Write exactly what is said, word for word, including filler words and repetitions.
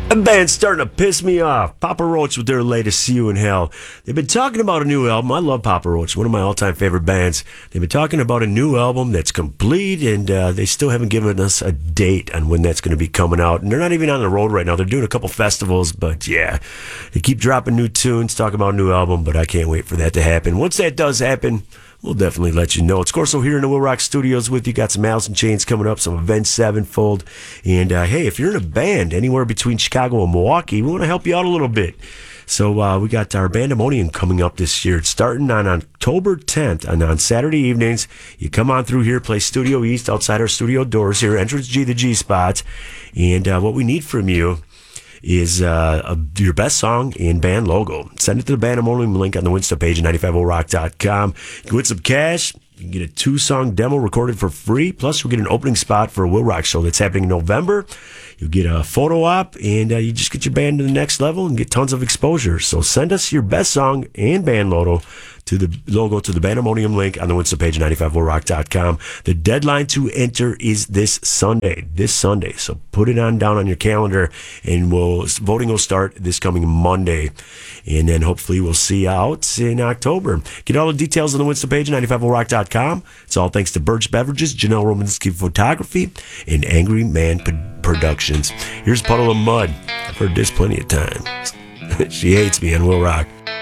A band's starting to piss me off. Papa Roach with their latest See You in Hell. They've been talking about a new album. I love Papa Roach, one of my all-time favorite bands. They've been talking about a new album that's complete, and uh, they still haven't given us a date on when that's going to be coming out. And they're not even on the road right now. They're doing a couple festivals, but yeah, they keep dropping new tunes, talking about a new album, but I can't wait for that to happen. Once that does happen, we'll definitely let you know. It's Corso here in the Will Rock Studios with you. Got some Alice in Chains coming up, some Avenged Sevenfold. And uh, hey, if you're in a band anywhere between Chicago and Milwaukee, we want to help you out a little bit. So uh, we got our Bandemonium coming up this year. It's starting on October tenth, and on Saturday evenings, you come on through here, play Studio East outside our studio doors here, entrance G, the G spot. And uh, what we need from you is uh, a, your best song and band logo. Send it to the Bandemonium link on the Winsta page at nine five oh rock dot com. You can win some cash. You can get a two-song demo recorded for free. Plus, you'll get an opening spot for a Will Rock show that's happening in November. You'll get a photo op, and uh, you just get your band to the next level and get tons of exposure. So send us your best song and band logo to the logo to the Bandemonium link on the Winsta page at nine five oh rock dot com. The deadline to enter is this Sunday. This Sunday. So put it on down on your calendar, and we'll voting will start this coming Monday. And then hopefully we'll see you out in October. Get all the details on the Winsta page at nine five oh rock dot com. It's all thanks to Birch Beverages, Janelle Romanski Photography, and Angry Man Productions. Here's Puddle of Mud. I've heard this plenty of times. She hates me on Will Rock.